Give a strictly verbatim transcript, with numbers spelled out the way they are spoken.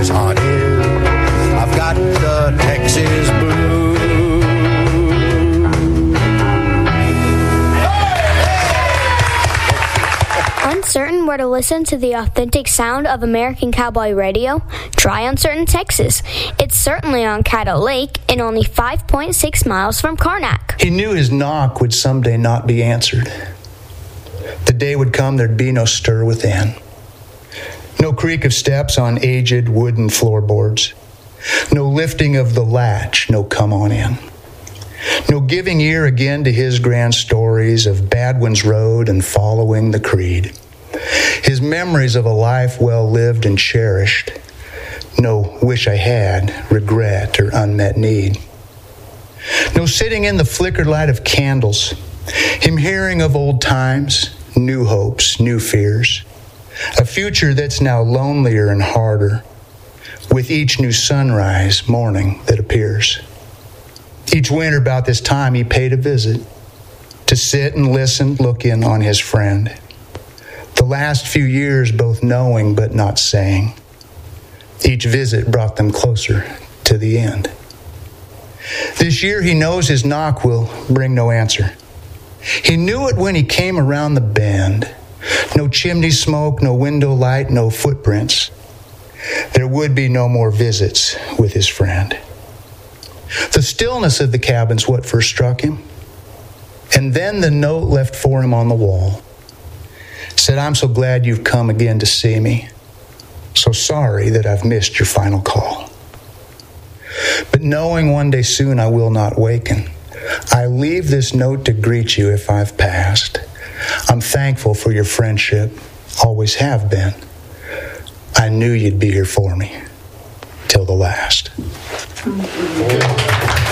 as hot air. I've got the Texas blues. Uncertain where to listen to the authentic sound of American Cowboy Radio? Try Uncertain Texas. It's certainly on Caddo Lake and only five point six miles from Karnak. He knew his knock would someday not be answered. The day would come there'd be no stir within. No creak of steps on aged wooden floorboards. No lifting of the latch, no come on in. No giving ear again to his grand stories of Badwin's Road and following the creed. His memories of a life well lived and cherished. No wish I had, regret, or unmet need. No sitting in the flickered light of candles. Him hearing of old times, new hopes, new fears. A future that's now lonelier and harder, with each new sunrise morning that appears. Each winter about this time he paid a visit to sit and listen, look in on his friend. The last few years both knowing but not saying. Each visit brought them closer to the end. This year he knows his knock will bring no answer. He knew it when he came around the bend. No chimney smoke, no window light, no footprints. There would be no more visits with his friend. The stillness of the cabin's what first struck him. And then the note left for him on the wall said, I'm so glad you've come again to see me. So sorry that I've missed your final call. But knowing one day soon I will not waken, I leave this note to greet you if I've passed. I'm thankful for your friendship, always have been. I knew you'd be here for me till the last.